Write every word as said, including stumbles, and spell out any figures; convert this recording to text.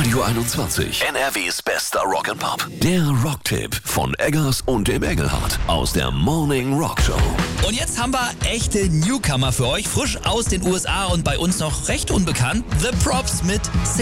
Radio einundzwanzig, N R Ws bester Rock'n'Pop. Der Rocktipp von Eggers und dem Engelhardt aus der Morning Rock Show. Und jetzt haben wir echte Newcomer für euch, frisch aus den U S A und bei uns noch recht unbekannt. The Props mit